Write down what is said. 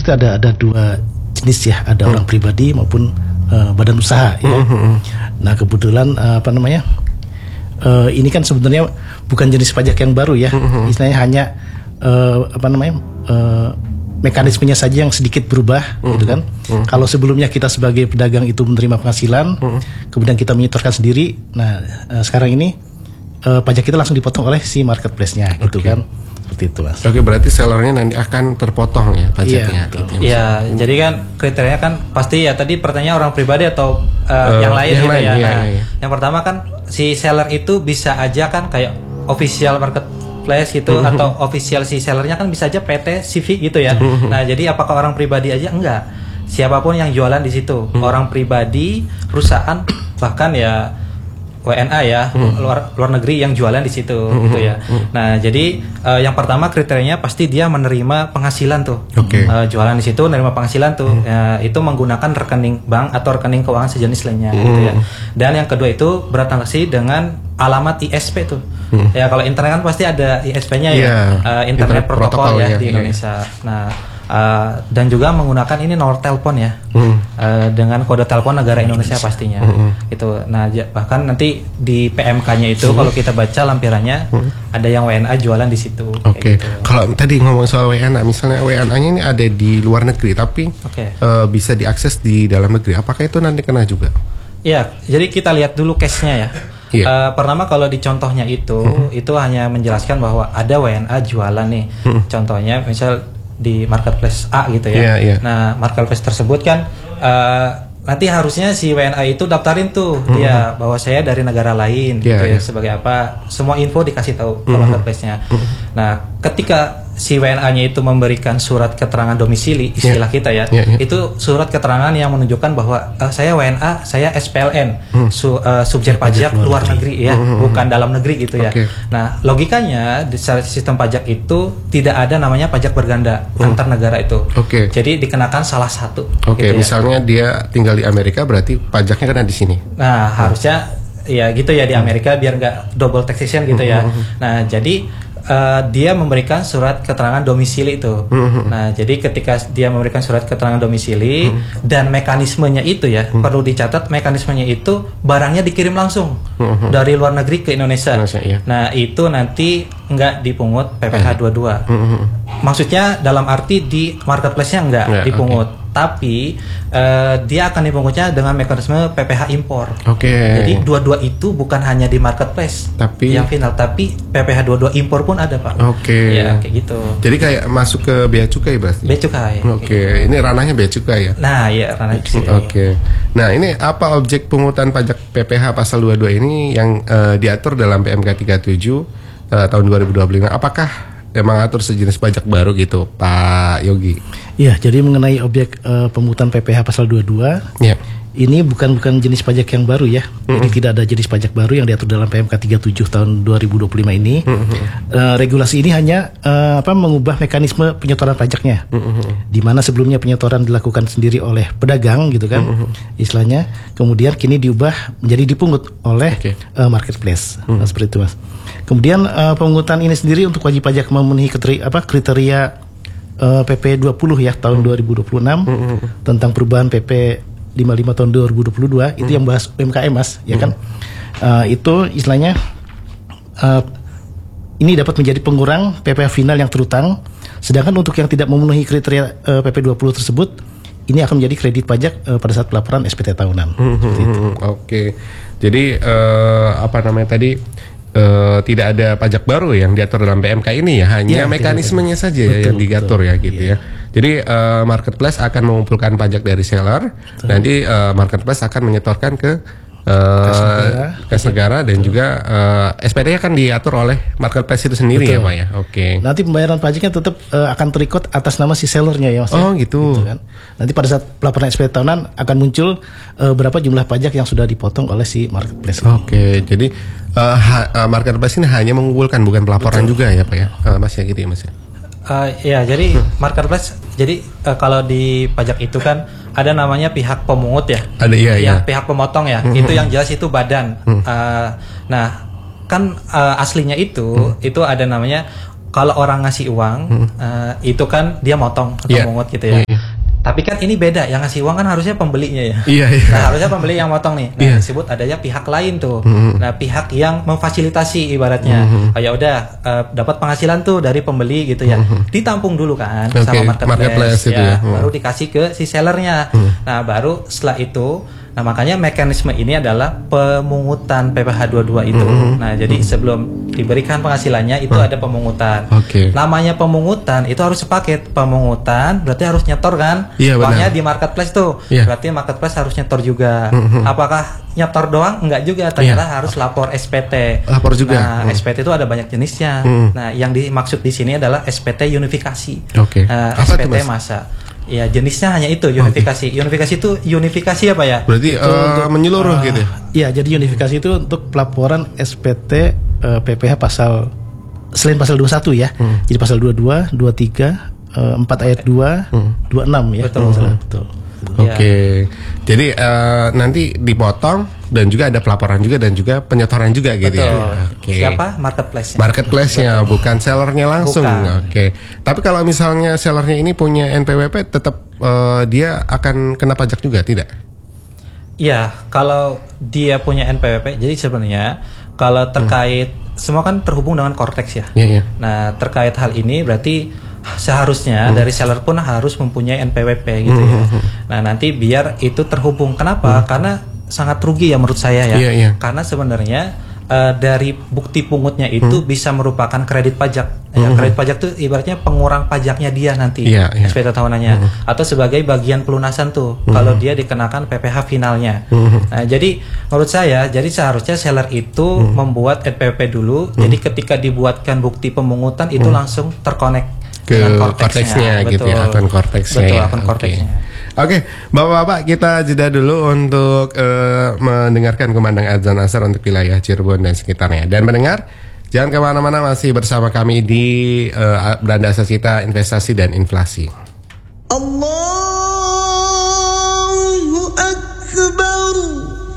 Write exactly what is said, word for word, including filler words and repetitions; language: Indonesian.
itu ada ada dua jenis ya, ada hmm. orang pribadi maupun uh, badan usaha ya. Hmm. Nah kebetulan uh, apa namanya uh, ini kan sebenarnya bukan jenis pajak yang baru ya, hmm. istilahnya hanya uh, apa namanya uh, mekanismenya saja yang sedikit berubah, mm-hmm. gitu kan. Mm-hmm. Kalau sebelumnya kita sebagai pedagang itu menerima penghasilan, mm-hmm. kemudian kita menyetorkan sendiri. Nah, uh, sekarang ini uh, pajak kita langsung dipotong oleh si marketplace-nya, okay. gitu kan. Seperti itu, Mas. Oke, okay, berarti sellernya nanti akan terpotong ya pajaknya. Iya, jadi kan kriterianya kan pasti ya tadi pertanyaan orang pribadi atau uh, uh, yang lain yang gitu lain, ya. Iya, nah, iya. Yang pertama kan si seller itu bisa aja kan kayak official market place gitu mm-hmm. atau official si sellernya kan bisa aja P T, C V gitu ya. Mm-hmm. Nah jadi apakah orang pribadi aja? Enggak. Siapapun yang jualan di situ, mm-hmm. orang pribadi, perusahaan, bahkan ya W N A ya, mm-hmm. luar luar negeri yang jualan di situ, mm-hmm. gitu ya. Mm-hmm. Nah jadi uh, yang pertama kriterianya pasti dia menerima penghasilan tuh. Okay. Uh, jualan di situ, menerima penghasilan tuh, mm-hmm. ya, itu menggunakan rekening bank atau rekening keuangan sejenis lainnya, mm-hmm. gitu ya. Dan yang kedua itu bertransaksi dengan alamat I S P tuh. Hmm. Ya kalau internet kan pasti ada I S P-nya ya, yeah, uh, internet, internet protokol, protokol ya, ya di Indonesia. Ya. Nah uh, dan juga menggunakan ini nomor telepon ya, hmm. uh, dengan kode telepon negara Indonesia pastinya. Hmm. Itu. Nah bahkan nanti di P M K-nya itu hmm. kalau kita baca lampirannya hmm. ada yang W N A jualan di situ. Oke. Okay. Gitu. Kalau tadi ngomong soal W N A, misalnya W N A-nya ini ada di luar negeri, tapi okay. uh, bisa diakses di dalam negeri. Apakah itu nanti kena juga? Iya. Jadi kita lihat dulu case-nya ya. Yeah. Uh, pertama kalau di contohnya itu mm-hmm. itu hanya menjelaskan bahwa ada W N A jualan nih, mm-hmm. contohnya misal di marketplace A gitu ya. Yeah, yeah. Nah marketplace tersebut kan uh, nanti harusnya si W N A itu daftarin tuh mm-hmm. dia bahwa saya dari negara lain, yeah, gitu ya, yeah. sebagai apa, semua info dikasih tahu mm-hmm. ke marketplace-nya. Mm-hmm. Nah ketika si W N A-nya itu memberikan surat keterangan domisili, istilah yeah. kita ya, yeah, yeah. itu surat keterangan yang menunjukkan bahwa uh, saya W N A, saya S P L N, hmm. su, uh, subjek pajak, pajak luar negeri, negeri ya, hmm. bukan dalam negeri gitu ya. Okay. Nah logikanya di sistem pajak itu tidak ada namanya pajak berganda hmm. antar negara itu. Okay. Jadi dikenakan salah satu. Oke, okay, gitu misalnya ya. Dia tinggal di Amerika, berarti pajaknya kan ada di sini. Nah hmm. harusnya ya gitu ya di Amerika biar nggak double taxation gitu hmm. ya. Nah jadi Uh, dia memberikan surat keterangan domisili itu. Mm-hmm. Nah, jadi ketika dia memberikan surat keterangan domisili mm-hmm. dan mekanismenya itu ya, mm-hmm. perlu dicatat mekanismenya itu barangnya dikirim langsung mm-hmm. dari luar negeri ke Indonesia. Indonesia iya. Nah, itu nanti nggak dipungut P P H dua puluh dua. Mm-hmm. Maksudnya dalam arti di marketplace-nya nggak yeah, dipungut. Okay. Tapi uh, dia akan dipungutnya dengan mekanisme P P H impor. Oke. Okay. Jadi dua-dua itu bukan hanya di marketplace, tapi yang final, tapi P P H dua puluh dua impor pun ada, Pak. Oke. Okay. Ya kayak gitu. Jadi kayak masuk ke bea cukai berarti. Bea cukai. Oke. Okay. Gitu. Ini ranahnya bea cukai ya. Nah, ya ranahnya di sini. Oke. Okay. Nah, ini apa objek pungutan pajak P P H pasal dua puluh dua ini yang uh, diatur dalam P M K tiga puluh tujuh uh, tahun dua ribu dua puluh lima? Apakah emang atur sejenis pajak baru gitu, Pak Yogi? Iya, jadi mengenai objek uh, pemungutan P P H pasal dua puluh dua, yeah. ini bukan bukan jenis pajak yang baru ya. Mm-hmm. Jadi tidak ada jenis pajak baru yang diatur dalam P M K tiga puluh tujuh tahun dua ribu dua puluh lima ini. Mm-hmm. Uh, regulasi ini hanya uh, apa mengubah mekanisme penyetoran pajaknya. Mm-hmm. Di mana sebelumnya penyetoran dilakukan sendiri oleh pedagang gitu kan, mm-hmm. istilahnya. Kemudian kini diubah menjadi dipungut oleh okay. uh, marketplace. Mm-hmm. Nah, seperti itu, Mas. Kemudian uh, pemungutan ini sendiri untuk wajib pajak memenuhi kriteria, apa, kriteria uh, P P dua puluh ya tahun mm. dua ribu dua puluh enam mm. tentang perubahan P P lima puluh lima tahun dua ribu dua puluh dua mm. itu yang bahas U M K M, Mas, ya mm. kan? Uh, itu istilahnya uh, ini dapat menjadi pengurang P P H final yang terutang. Sedangkan untuk yang tidak memenuhi kriteria uh, P P dua puluh tersebut, ini akan menjadi kredit pajak uh, pada saat pelaporan S P T tahunan. Mm. Oke, okay. Jadi uh, apa namanya tadi? Uh, tidak ada pajak baru yang diatur dalam P M K ini ya, hanya ya, mekanismenya tidak, saja betul, yang diatur betul, ya gitu ya. ya. Jadi uh, marketplace akan mengumpulkan pajak dari seller, betul. Nanti uh, marketplace akan menyetorkan ke uh, kas negara, kas negara dan betul. juga uh, S P T-nya kan diatur oleh marketplace itu sendiri betul. ya, Pak ya. Oke. Okay. Nanti pembayaran pajaknya tetap uh, akan terikut atas nama si sellernya ya, Mas. Oh ya? gitu. gitu kan. Nanti pada saat pelaporan S P T tahunan akan muncul uh, berapa jumlah pajak yang sudah dipotong oleh si marketplace. Oke, okay. Jadi Uh, ha, uh, marketplace ini hanya mengumpulkan, bukan pelaporan Betul. juga ya, Pak ya, uh, Mas ya gitu ya, Mas ya. Uh, ya, jadi hmm. marketplace, jadi uh, kalau di pajak itu kan ada namanya pihak pemungut ya, ada iya, ya, iya. pihak pemotong ya, hmm. itu yang jelas itu badan. Hmm. Uh, nah, kan uh, aslinya itu hmm. itu ada namanya kalau orang ngasih uang hmm. uh, itu kan dia motong atau yeah. mungut gitu ya. Yeah. Tapi kan ini beda, yang ngasih uang kan harusnya pembelinya ya. Iya, iya. Nah, harusnya pembeli yang motong nih. Nah, iya. disebut adanya pihak lain tuh. Mm-hmm. Nah, pihak yang memfasilitasi ibaratnya. Mm-hmm. Oh ya udah uh, dapat penghasilan tuh dari pembeli gitu ya. Mm-hmm. Ditampung dulu kan okay. sama marketplace, marketplace ya. Itu ya. Mm-hmm. Baru dikasih ke si sellernya. Mm-hmm. Nah, baru setelah itu nah makanya mekanisme ini adalah pemungutan P P H dua puluh dua itu. Mm-hmm. Nah, jadi sebelum diberikan penghasilannya itu mm-hmm. ada pemungutan. Okay. Namanya pemungutan itu harus sepaket. Pemungutan berarti harus nyetor kan? Iya, uangnya di marketplace tuh. Yeah. Berarti marketplace harus nyetor juga. Mm-hmm. Apakah nyetor doang? Enggak juga. Ternyata yeah. harus lapor S P T. Lapor juga. Nah, mm. S P T itu ada banyak jenisnya. Mm. Nah, yang dimaksud di sini adalah S P T unifikasi. Oke. Okay. Uh, S P T masa. Ya jenisnya hanya itu unifikasi. Okay. Unifikasi itu unifikasi apa ya? Berarti uh, untuk, menyeluruh uh, gitu. Ya, jadi unifikasi itu untuk pelaporan S P T uh, P P H pasal selain pasal dua puluh satu ya. Hmm. Jadi pasal dua puluh dua, dua puluh tiga, uh, empat ayat dua, hmm. dua puluh enam ya. Betul, betul. betul. Oke. Okay. Jadi uh, nanti dipotong dan juga ada pelaporan juga dan juga penyetoran juga gitu. Betul. Ya. Okay. Siapa? Marketplace-nya. Marketplace-nya bukan sellernya langsung. Oke. Okay. Tapi kalau misalnya sellernya ini punya N P W P tetap uh, dia akan kena pajak juga tidak? Iya, kalau dia punya N P W P, jadi sebenarnya kalau terkait hmm. semua kan terhubung dengan Cortex ya. Yeah, yeah. Nah, terkait hal ini berarti seharusnya hmm. dari seller pun harus mempunyai N P W P gitu ya. Hmm. Nah, nanti biar itu terhubung. Kenapa? Hmm. Karena sangat rugi ya menurut saya ya. Yeah, yeah. Karena sebenarnya uh, dari bukti pungutnya itu hmm. bisa merupakan kredit pajak. Hmm. Ya, kredit pajak tuh ibaratnya pengurang pajaknya dia nanti. Yeah, yeah. S P T tahunannya hmm. atau sebagai bagian pelunasan tuh hmm. kalau dia dikenakan P P H finalnya. Hmm. Nah, jadi menurut saya jadi seharusnya seller itu hmm. membuat N P W P dulu. Hmm. Jadi ketika dibuatkan bukti pemungutan itu hmm. langsung terkonek ke Cortex-nya gitu ya, akun Cortex-nya. Betul, ya. akun Cortex-nya. Oke, okay. Bapak-bapak kita jeda dulu untuk uh, mendengarkan kumandang azan asar untuk wilayah Cirebon dan sekitarnya. Dan mendengar, jangan kemana-mana, masih bersama kami di uh, Beranda Asasita Investasi dan Inflasi. Allahu Akbar.